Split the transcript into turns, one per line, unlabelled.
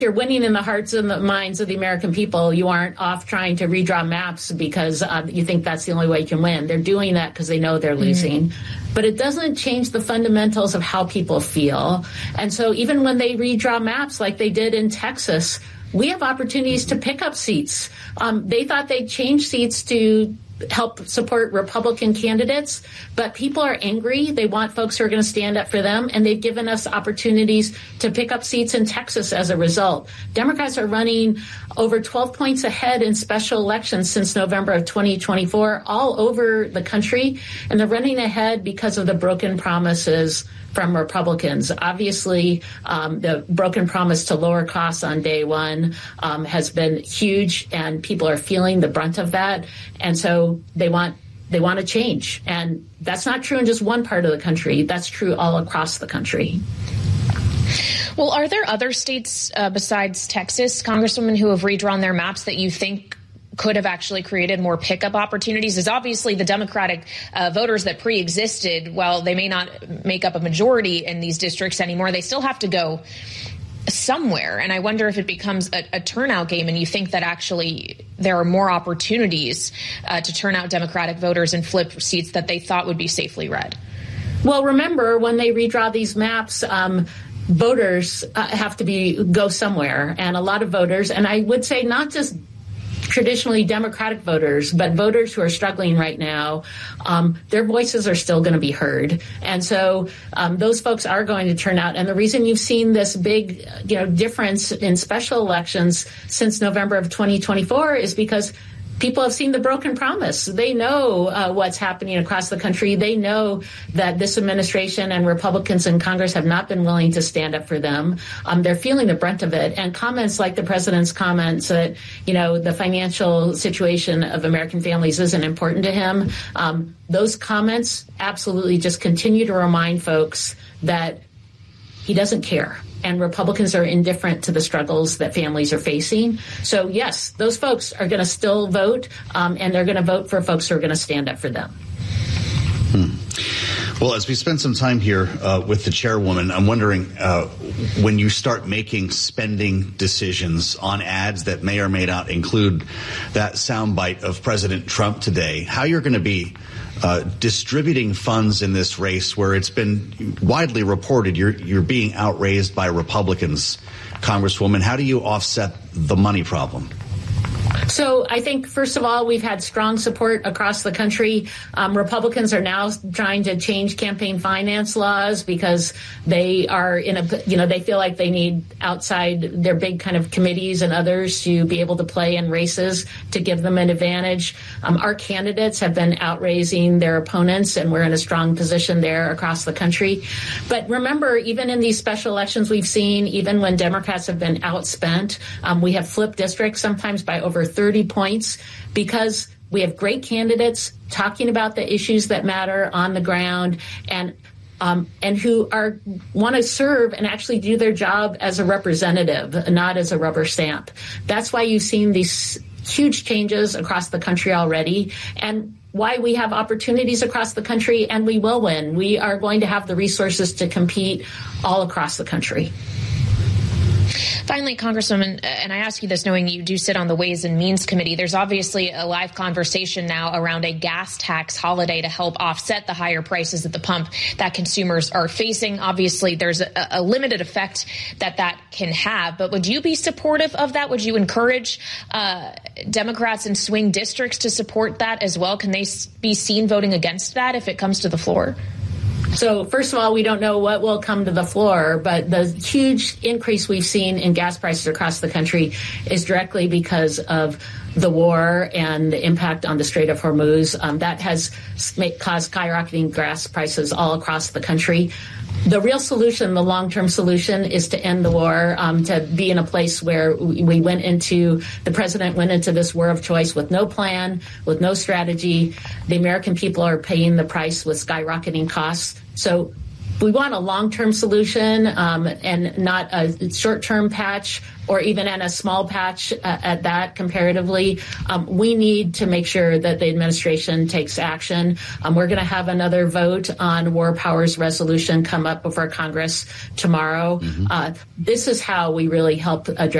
you're winning in the hearts and the minds of the American people. You aren't off trying to redraw maps because you think that's the only way you can win. They're doing that because they know they're losing. But it doesn't change the fundamentals of how people feel. And so even when they redraw maps like they did in Texas, we have opportunities to pick up seats. They thought they'd change seats to help support Republican candidates, but people are angry. They want folks who are going to stand up for them, and they've given us opportunities to pick up seats in Texas as a result. Democrats are running over 12 points ahead in special elections since November of 2024 all over the country, and they're running ahead because of the broken promises from Republicans. Obviously, the broken promise to lower costs on day one has been huge, and people are feeling the brunt of that. And so they want to change. And that's not true in just one part of the country. That's true all across the country.
Well, are there other states besides Texas, Congresswoman, who have redrawn their maps that you think could have actually created more pickup opportunities? Is obviously the Democratic voters that pre-existed, while they may not make up a majority in these districts anymore, they still have to go somewhere. And I wonder if it becomes a turnout game and you think that actually there are more opportunities to turn out Democratic voters and flip seats that they thought would be safely red.
Well, remember, when they redraw these maps, voters have to go somewhere. And a lot of voters, and I would say not just traditionally Democratic voters, but voters who are struggling right now, their voices are still going to be heard. And so those folks are going to turn out. And the reason you've seen this big, difference in special elections since November of 2024 is because people have seen the broken promise. They know what's happening across the country. They know that this administration and Republicans in Congress have not been willing to stand up for them. They're feeling the brunt of it. And comments like the president's comments that, the financial situation of American families isn't important to him. Those comments absolutely just continue to remind folks that he doesn't care. And Republicans are indifferent to the struggles that families are facing. So, yes, those folks are going to still vote, and they're going to vote for folks who are going to stand up for them.
Well, as we spend some time here with the chairwoman, I'm wondering when you start making spending decisions on ads that may or may not include that soundbite of President Trump today, how you're going to be distributing funds in this race where it's been widely reported you're being outraised by Republicans, Congresswoman. How do you offset the money problem?
So I think, first of all, we've had strong support across the country. Republicans are now trying to change campaign finance laws because they are they feel like they need outside their big kind of committees and others to be able to play in races to give them an advantage. Our candidates have been outraising their opponents, and we're in a strong position there across the country. But remember, even in these special elections we've seen, even when Democrats have been outspent, we have flipped districts sometimes by over 30 points because we have great candidates talking about the issues that matter on the ground and who want to serve and actually do their job as a representative, not as a rubber stamp. That's why you've seen these huge changes across the country already, and why we have opportunities across the country, and we will win. We are going to have the resources to compete all across the country.
Finally, Congresswoman, and I ask you this knowing you do sit on the Ways and Means Committee, there's obviously a live conversation now around a gas tax holiday to help offset the higher prices at the pump that consumers are facing. Obviously, there's a limited effect that can have, but would you be supportive of that? Would you encourage Democrats in swing districts to support that as well? Can they be seen voting against that if it comes to the floor?
So first of all, we don't know what will come to the floor, but the huge increase we've seen in gas prices across the country is directly because of the war and the impact on the Strait of Hormuz. That has caused skyrocketing gas prices all across the country. The real solution, the long-term solution, is to end the war, to be in a place where the president went into this war of choice with no plan, with no strategy. The American people are paying the price with skyrocketing costs. So we want a long-term solution and not a short-term patch or even in a small patch at that comparatively. We need to make sure that the administration takes action. We're going to have another vote on War Powers Resolution come up before Congress tomorrow. This is how we really help address